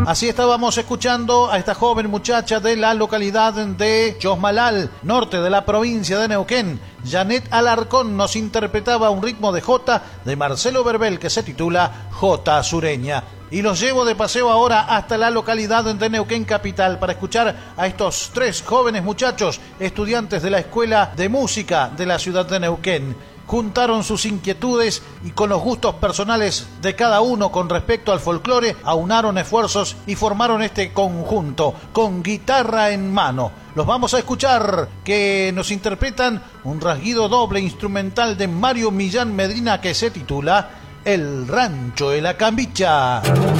Así estábamos escuchando a esta joven muchacha de la localidad de Chosmalal, norte de la provincia de Neuquén. Janet Alarcón nos interpretaba un ritmo de jota de Marcelo Verbel que se titula Jota Sureña. Y los llevo de paseo ahora hasta la localidad de Neuquén capital para escuchar a estos tres jóvenes muchachos, estudiantes de la Escuela de Música de la ciudad de Neuquén. Juntaron sus inquietudes y con los gustos personales de cada uno con respecto al folclore, aunaron esfuerzos y formaron este conjunto con guitarra en mano. Los vamos a escuchar que nos interpretan un rasguido doble instrumental de Mario Millán Medina que se titula El Rancho de la Cambicha.